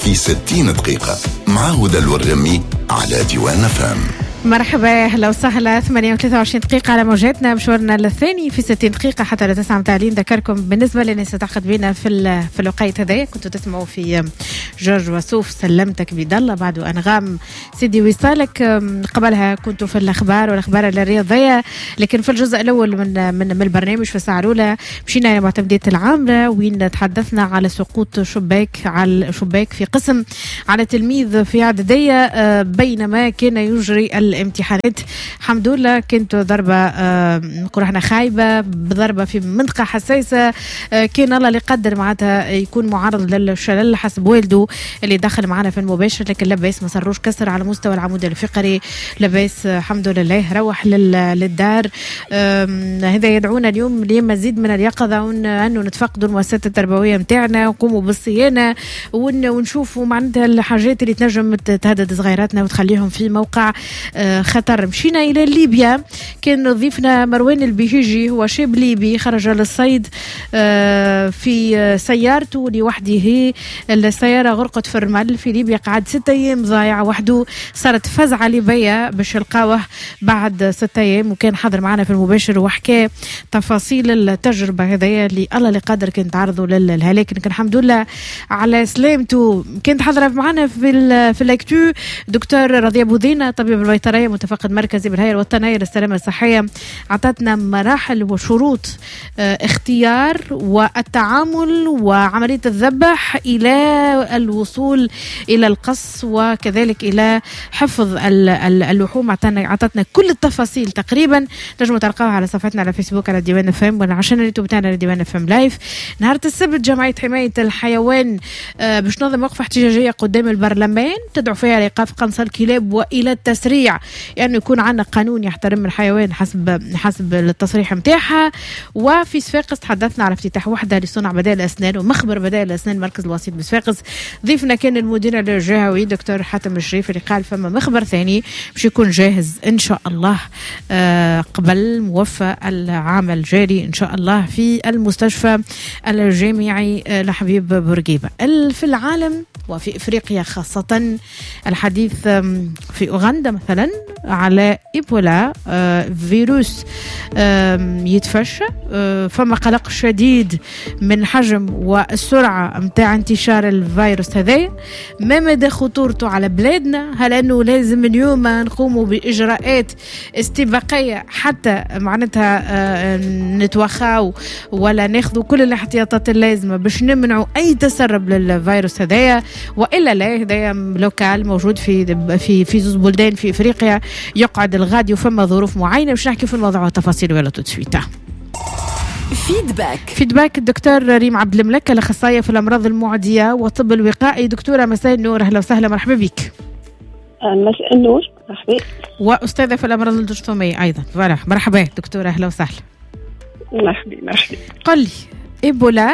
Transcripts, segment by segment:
في 60 دقيقة مع هدى الورمي على ديوان فام. مرحبا، اهلا وسهلا. 28 دقيقة على موجاتنا، مشوارنا الثاني في 60 دقيقة حتى لتسعة متاعلين. ذكركم بالنسبة للناس تعقد بينا في الوقت هذايا، كنتوا تسمعوا في جورج وسوف سلمتك بدالله، بعد أنغام سيدي وصالك. قبلها كنتوا في الأخبار والأخبار الرياضية، لكن في الجزء الأول من البرنامج في الساعة الأولى مشينا إلى معتمدية العامرة، وين تحدثنا على سقوط شباك في قسم على تلميذ في إعدادية بينما كان يجري الامتحانات. الحمد لله كنت ضربة نقول احنا خايبة بضربة في منطقة حساسة، كان الله اللي قدر معناتها يكون معرض للشلل حسب والده اللي دخل معنا في المباشر، لكن لباس ما صاروش كسر على مستوى العمود الفقري، لباس الحمد لله روح للدار. هذا يدعونا اليوم لمزيد من اليقظة، وأنه نتفقدوا المؤسسات التربوية متاعنا ونقوموا بالصيانة ونشوفوا معناتها الحاجات اللي تنجم تهدد صغيراتنا وتخليهم في موقع خطر. مشينا إلى ليبيا، كان ضيفنا مروان البهيجي، هو شاب ليبي خرج للصيد في سيارته لوحده. السيارة غرقت في الرمل في ليبيا، قعد 6 أيام ضايع وحده. صارت فزعة ليبيا باش يلقاوه بعد 6 أيام، وكان حاضر معنا في المباشر وحكى تفاصيل التجربة هذه اللي الله اللي قادر كنت تعرضوا للهلاك، لكن الحمد لله على سلامته. كنت حاضرة معنا في الاكتو دكتور رضية بوذينة، طبيب البيطرية متفقد مركزي بالهيئة الوطنية للسلامة الصحية، عطتنا مراحل وشروط اختيار والتعامل وعملية الذبح إلى الوصول إلى القص وكذلك إلى حفظ اللحوم. عطتنا كل التفاصيل تقريبا، تنجموا تلقاوها على صفحتنا على فيسبوك على ديوان فم، ولا عشان اليوتيوب تاعنا ديوان فم لايف. نهار السبت جمعية حماية الحيوان باش تنظم وقفة احتجاجية قدام البرلمان تدعو فيها لإيقاف قنص الكلاب وإلى التسريع، يعني يكون عندنا قانون يحترم الحيوان حسب التصريح متاعها. وفي صفاقس تحدثنا على افتتاح وحدة لصنع بدائل الأسنان ومخبر بدائل الأسنان مركز الوسيط بصفاقس. ضيفنا كان المدير الجهوي دكتور حاتم الشريف اللي قال فما مخبر ثاني باش يكون جاهز إن شاء الله قبل موفى العام الجاري إن شاء الله في المستشفى الجامعي لحبيب بورقيبة. في العالم وفي إفريقيا خاصة الحديث في أوغندا مثلا على إيبولا، فيروس يتفشى، فما قلق شديد من حجم والسرعة متاع انتشار الفيروس هذا. ما مدى خطورته على بلادنا؟ هل أنه لازم اليوم نقوموا بإجراءات استباقية حتى معناتها نتوخاو ولا ناخذوا كل الاحتياطات اللازمة باش نمنعوا أي تسرب للفيروس هذا، وإلا لا هذا لوكال موجود في زوز بلدان في إفريقيا يقعد الغادي وفما ظروف معينة. باش نحكي في الموضوع والتفاصيل ولا تتسويته. فيدباك الدكتور ريم عبد الملك، الأخصائية في الأمراض المعدية والطب الوقائي. دكتورة مساء النور، أهلا وسهلا، مرحبا بك. مساء النور، مرحبا. وأستاذة في الأمراض الجرثومية أيضا. مرحبا دكتورة، أهلا وسهلا. مرحبا. قل لي إيبولا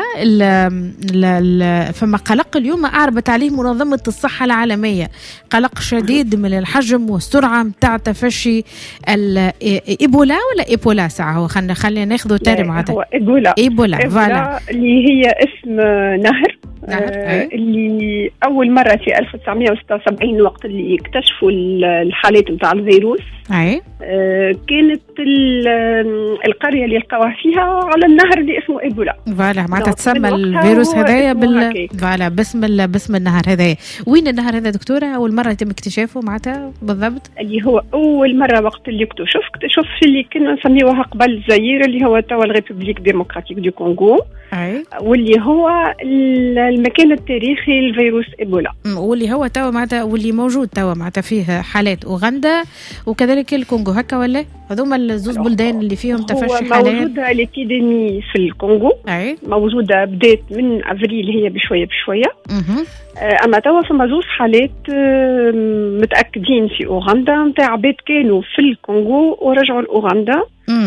فما قلق اليوم أعربت عليه منظمة الصحة العالمية، قلق شديد من الحجم والسرعة متاع تفشي إيبولا ولا إيبولا ساعة؟ هو خلينا ناخذه تاري معنا. هو إيبولا اللي هي اسم نهر اللي أول مرة في 1976 وقت اللي اكتشفوا الحالات متاع الفيروس. كانت القرية اللي لقاوها فيها على النهر اللي اسمه إيبولا. فوالا معناتها تسمى الفيروس هذايا فوالا باسم النهر هذايا. وين النهر هذا دكتورة؟ أول مرة يتم اكتشافه معناتها بالضبط؟ اللي هو أول مرة وقت اللي اكتشف اللي كنا نسميوها قبل زاير، اللي هو توا الريبوبليك ديمقراطيك دو كونغو، واللي هو المكان التاريخي لفيروس إيبولا، واللي هو توا معناتها واللي موجود توا معناتها فيه حالات أوغندا وكذلك الكونغو، هكا ولا؟ هذوما الزوز بلدان اللي فيهم تفشي حالات. موجودة الإبيديمي في الكونغو، موجودة بداية من أفريل هي بشوية. أما توا فما زوز حالات متأكدين في أوغندا متاع عباد كانوا في الكونغو ورجعوا لأوغندا.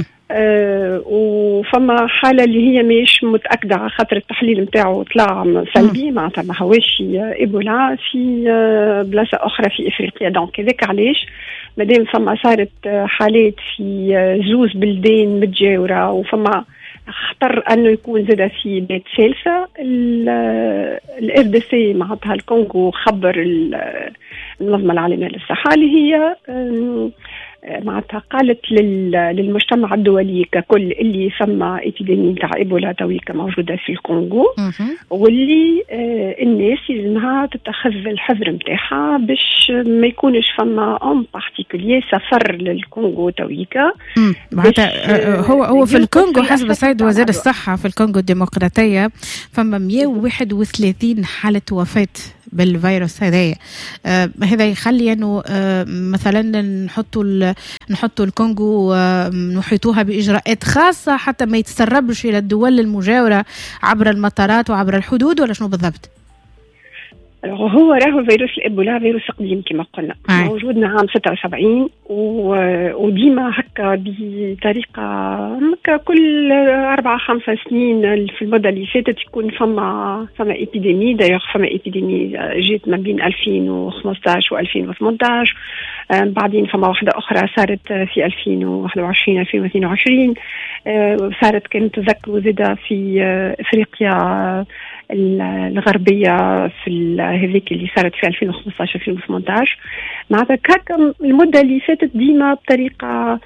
وفما حالة اللي هي مش متأكدة على خاطر التحليل متاعه طلع سلبي، معناتها ما هوش إيبولا في بلاصة أخرى في إفريقيا. دونك هذاك علاش مادام فما صارت حالات في زوز بلدان متجاورة وفما اختار انه يكون زاد في بلاد ثالثه. الاف دي سي معناتها الكونغو خبر المنظمه العالميه للصحه اللي هي معناتها قالت للمجتمع الدولي ككل اللي ثم ايبيديمي نتاع ايبولا تويكا موجوده في الكونغو، واللي الناس لازمها تتخذ الحذر نتاعها باش ما يكونش فما اون بارتيكولير سفر للكونغو تويكا. معناتها هو في الكونغو حسب السيد وزير الصحه في الكونغو الديمقراطيه فما 131 حاله وفاه بالفيروس هذايا. هذا يخلي انه مثلا نحطوا الكونغو نحيطوها باجراءات خاصه حتى ما يتسربش الى الدول المجاوره عبر المطارات وعبر الحدود، ولا شنو بالضبط؟ هو راهو فيروس الإيبولا فيروس قديم كما قلنا موجود من عام 76 وديما هكا بطريقة هكا كل 4-5 سنين في المدة اللي فاتت يكون فما إبيديمي. دايوغ فما إبيديمي جيت ما بين 2015 و 2018، بعدين فما واحدة أخرى صارت في 2021 2022 صارت كانت تذكروا زادة في إفريقيا الغربية في هذيك اللي صارت في 2015 2018. معناتها هكا المدة اللي فاتت ديما بطريقة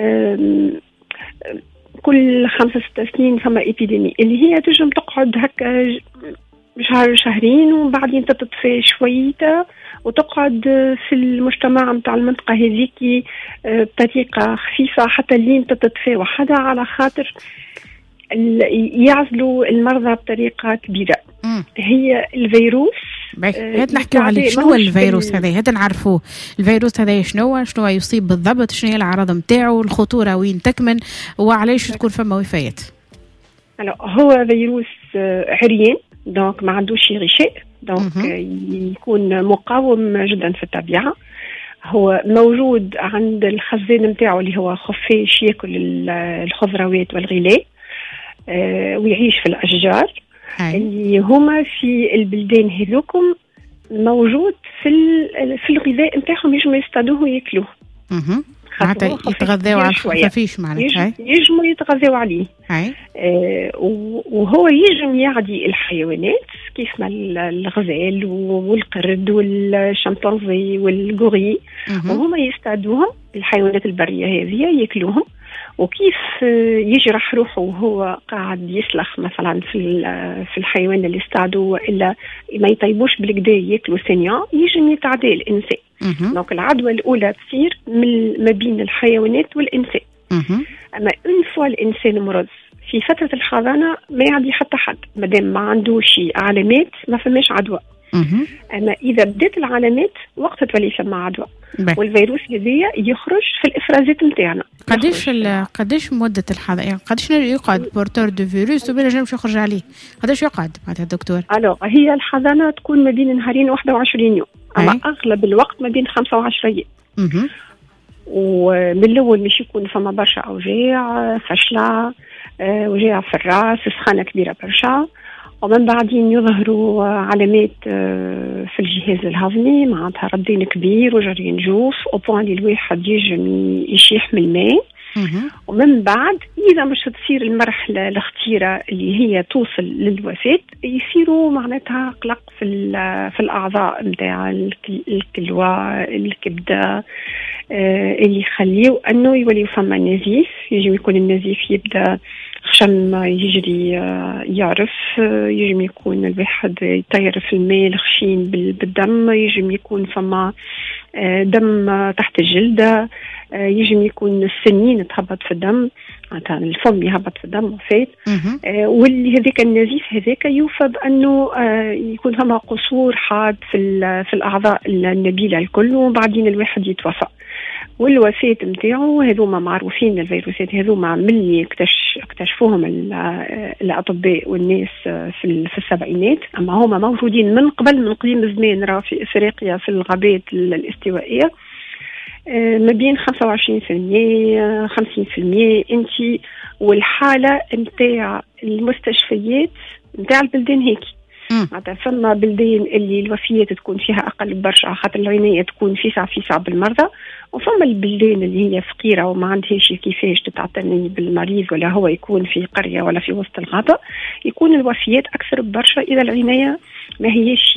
كل 5-6 سنين فما إبيديمي اللي هي تجم تقعد هكا شهر شهرين وبعدين تتطفي شوية وتقعد في المجتمع متاع المنطقة هذيك بطريقة خفيفة حتى لين تتطفي وحدها على خاطر يعزلوا المرضى بطريقة كبيرة. هي الفيروس هات نحكي عليه شنو الفيروس هذا، هات نعرفوه الفيروس هذا شنو يصيب بالضبط، شنو هي الأعراض نتاعو، الخطورة وين تكمن وعليش تكون فما وفيات. هو فيروس عريان دونك ما عندوش غشاء دونك يكون مقاوم جدا في الطبيعة. هو موجود عند الخزان نتاعو اللي هو خفاش ياكل الخضروات والغلاء ويعيش في الأشجار اللي هما في البلدان هذوكم موجود في الغذاء نتاعهم يجموا يصطادوه وياكلوه. حتى يتغذوا على الخفافيش معناتها يجموا يتغذوا عليه. وهو يجم يعدي الحيوانات كيف ما الغزال والقرد والشمبانزي والغوري وهما يصطادوهم الحيوانات البرية هذه ياكلوهم. وكيف يجرح روحه وهو قاعد يسلخ مثلا في الحيوان اللي اصطادوه إلا ما يطيبوش بالكدا ياكلوا ثانية يجم يتعدى الإنسان. دونك العدوى الأولى تصير ما بين الحيوانات والإنسان. أما إن فوا الإنسان مرض في فترة الحضانة ما يعدي حتى حد مادام ما عندوش علامات ما فماش عدوى. أما إذا بدأت العلامات وقت تولي فما عدوى. والفيروس هذيا يخرج في الإفرازات نتاعنا. قديش مدة الحضانة يعني قديش يقعد بورتور دو فيروس وبلا جمش يخرج عليه قديش يقعد معناتها الدكتور؟ هي الحضانة تكون ما بين نهارين 21 يوم أما أغلب الوقت ما بين 5 و 10 أيام. ومن الأول مش يكون فما برشا أوجاع فشلة وجاع في الرأس سخانة كبيرة برشا ومن بعدين يظهروا علامات في الجهاز الهضمي معناتها ردين كبير وجرين جوف وبوان الواحد يجم يشيح من الماء. ومن بعد إذا مش تصير المرحلة الخطيرة اللي هي توصل للوفاة يصيروا معناتها قلق في الأعضاء متاع الكلوة الكبدة اللي يخليه أنه يولي فما نزيف. يجب يكون النزيف يبدأ خشم يجري يعرف يجب يكون الواحد يطير في الماء الخشين بالدم يجب يكون فما دم تحت الجلدة يجب يكون السنين تهبط في الدم الفم يهبط في الدم وفات. واللي هذاك النزيف هذاك يوفى بأنه يكون فما قصور حاد في الأعضاء النبيلة الكل وبعدين الواحد يتوفى. والوفاة متاعو هذوما معروفين الفيروسات هذوما ملي اكتشفوهم الأطباء والناس في السبعينات. أما هما موجودين من قبل من قديم الزمان راه في إفريقيا في الغابات الاستوائية ما بين 25% 50% انتي. والحالة متاع المستشفيات متاع البلدان هيك معناتها فما بلدان اللي الوفيات تكون فيها أقل برشا خاطر العناية تكون فيسع بالمرضى وفما البلدان اللي هي فقيرة وما عندهاش كيفاش تتعتني بالمريض، ولا هو يكون في قرية ولا في وسط الغابة، يكون الوفيات أكثر ببرشا إذا العناية ما هيش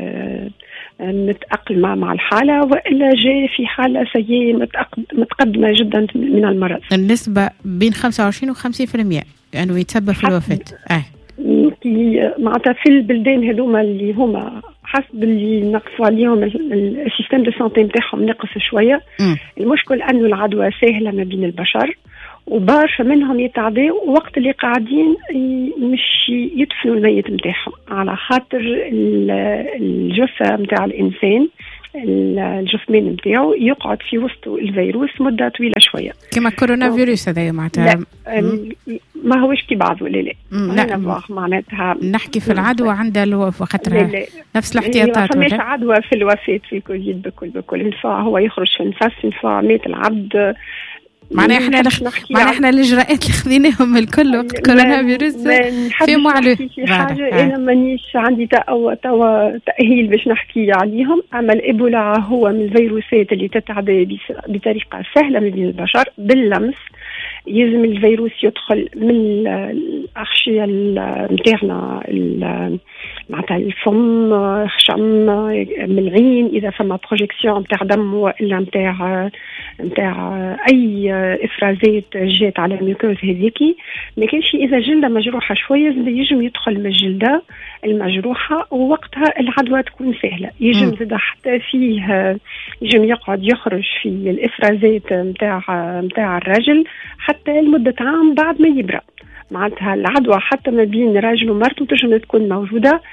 متأقلمة مع الحالة، وإلا جاء في حالة سيئة متقدمة جدا من المرض. النسبة بين 25 و 50% لأنه يتسبب في الوفاة. معناتها في البلدان هذوما اللي هما حسب اللي نقصوا عليهم السيستم دو سانتي نتاعهم نقص شوية. المشكل أنه العدوى سهلة ما بين البشر، وبارشا منهم يتعدوا وقت اللي قاعدين مش يدفنوا الميت نتاعهم، على خاطر الجثة نتاع الإنسان الجثمان نتاعو يقعد في وسط الفيروس مدة طويلة شوية كما كورونا فيروس. هذا معناتها ما هوش كي بعض ولا لا؟ معناتها نحكي في العدوى عند خاطر نفس الاحتياطات. ما فماش عدوى في الوفاة في الكوفيد بكل نفع هو يخرج في النفس، نفع مات العبد. معناها احنا الاجراءات اللي خذيناهم الكل وقت كورونا فيروس في معلومه في حاجه انا مانيش عندي تاهيل باش نحكي عليهم. اما الايبولا هو من الفيروسات اللي تتعدى بطريقه سهله ما بين البشر باللمس. يلزم الفيروس يدخل من الأغشية نتاعنا معناتها الفم، خشم، من العين، إذا فما بروجيكسيون نتاع دم وإلا نتاع أي إفرازات جات على الميكوز هذيكي. ما كانش إذا جلدة مجروحة شوية يجم يدخل من الجلدة المجروحة، ووقتها العدوى تكون سهلة. يجم زاد حتى فيه يجم يقعد يخرج في الإفرازات نتاع الرجل حتى لمدة عام بعد ما يبرأ. معناتها العدوى حتى ما بين راجل ومرته تجم تكون موجودة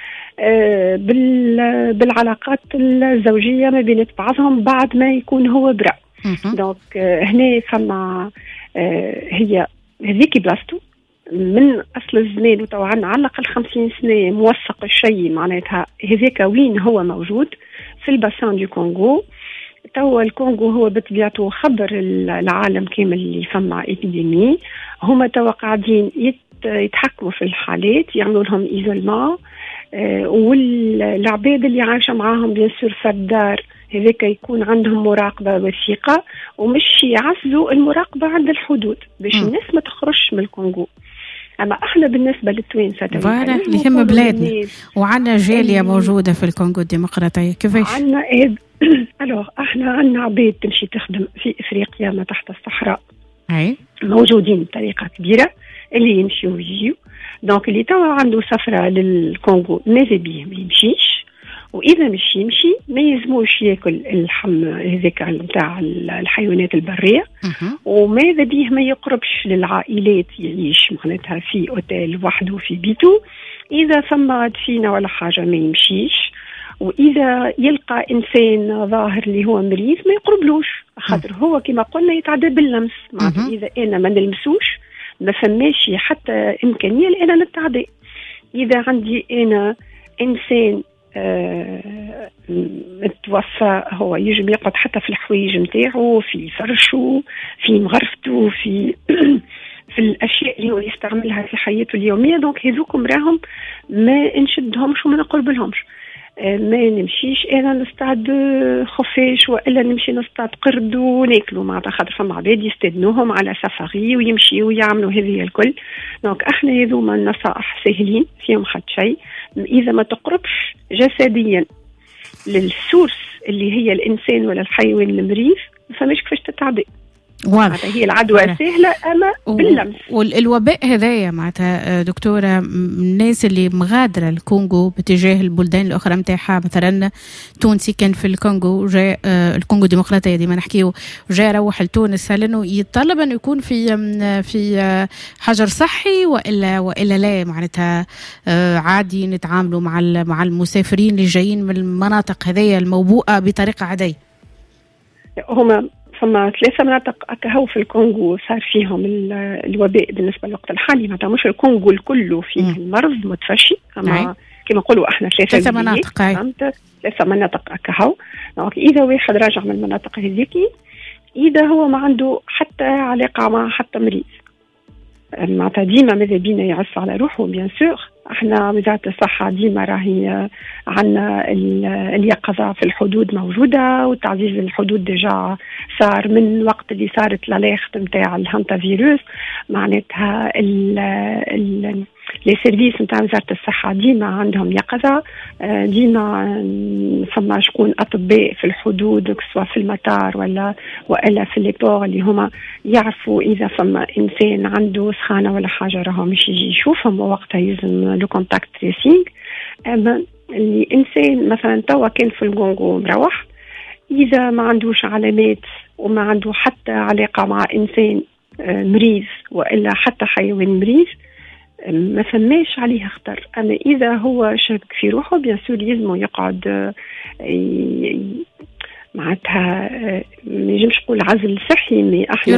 بالعلاقات الزوجية ما بين بعضهم بعد ما يكون هو برأ. دونك هنا فما هي هذيك بلاستو من أصل الزمان، وتو عنا على الأقل 50 سنة موثق الشيء. معناتها هذيك وين هو موجود في الباسان دي كونغو. توا الكونغو هو بطبيعته خبر العالم كامل اللي فما إبيديمي. هما توا قاعدين يتحكموا في الحالات، يعملوا لهم إيزولمان، والعباد اللي عايشة معاهم بيان سور في الدار هذاك يكون عندهم مراقبة وثيقة، ومش يعزلوا المراقبة عند الحدود باش الناس ما تخرجش من الكونغو. أما إحنا بالنسبة للتوانسة اللي هم بلادنا وعنا جالية موجودة في الكونغو الديمقراطية، كيفاش؟ عنا إحنا عنا عباد تمشي تخدم في إفريقيا ما تحت الصحراء موجودين بطريقة كبيرة اللي يمشيوا ويجيوا. دونك اللي توا عنده سفرة للكونغو ماذا بيه ما يمشيش، وإذا مش يمشي ما يلزموش ياكل اللحم هذاك نتاع الحيوانات البرية، وماذا بيه ما يقربش للعائلات يعيش معناتها في أوتيل وحده في بيته. إذا ثم دفينة ولا حاجة ما يمشيش، وإذا يلقى إنسان ظاهر اللي هو مريض ما يقربلوش، خاطر هو كما قلنا يتعدى باللمس. معناتها إذا أنا ما نلمسوش ما فماشي حتى إمكانية لأنا نتعدى. إذا عندي أنا إنسان متوفى هو يجب يقعد حتى في الحوايج نتاعو، في فرشه، في مغرفته، في في الأشياء اللي هو يستعملها في حياته اليومية. دونك هذوكم راهم ما نشدهمش وما نقربلهمش. ما نمشيش انا نستعد خفاش والا نمشي نستعد قرد وناكلوا معناتها، خاطر فما عباد يستدنوهم على سفري ويمشيوا ويعملوا هذه الكل. دونك احنا هذوما النصائح سهلين فيهم حد شيء. اذا ما تقربش جسديا للسورس اللي هي الانسان ولا الحيوان المريض فماش كيفاش تتعدي. واضح هي العدوى سهلة أما باللمس. والوباء هذايا معناتها دكتورة، الناس اللي مغادرة الكونغو باتجاه البلدان الأخرى متاعها، مثلا تونسي كان في الكونغو جاء الكونغو الديمقراطية ديما نحكيه وجاء روح لتونس، لأنه يتطلب أن يكون في حجر صحي وإلا لا معناتها عادي نتعاملوا مع المسافرين اللي جايين من المناطق هذيا الموبوءة بطريقة عادية؟ هما فما 3 مناطق أكهو في الكونغو صار فيهم الوباء بالنسبة للوقت الحالي. معناتها مش الكونغو الكله فيه المرض متفشي، أما كما نقولوا احنا 3 مناطق 3 مناطق أكهو. إذا واحد راجع من المناطق هذيكي، إذا هو ما عنده حتى علاقة مع حتى مريض، معناتها ديما ماذا بينا يعص على روحه بيان سور. احنا وزارة الصحة ديما راهي عنا اليقظة في الحدود موجودة، وتعزيز الحدود ديجا صار من وقت اللي صارت الاليرت نتاع الهانتا فيروس. معناتها لي سيرفيس نتاع وزارة الصحة ديما عندهم يقظة، ديما فما شكون أطباء في الحدود سواء في المطار وإلا في الليبور اللي هما يعرفوا إذا فما إنسان عنده سخانة ولا حاجة راهو مش يجي يشوفهم، ووقتها يلزم لو كونتاكت تريسينغ. أما اللي إنسان مثلا توا كان في الكونغو مروح، إذا ما عندوش علامات وما عنده حتى علاقة مع إنسان مريض وإلا حتى حيوان مريض، ما فماش عليه خطر. أما إذا هو شك في روحه بيان سور يلزمه يقعد معناتها ما يجمش نقول عزل صحي، مي احنا